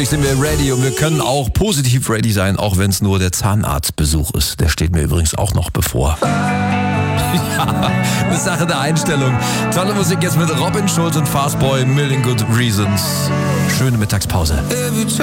Sind wir ready und wir können auch positiv ready sein, auch wenn es nur der Zahnarztbesuch ist. Der steht mir übrigens auch noch bevor. Ja, eine Sache der Einstellung. Tolle Musik jetzt mit Robin Schulz und Fastboy, Million Good Reasons. Schöne Mittagspause.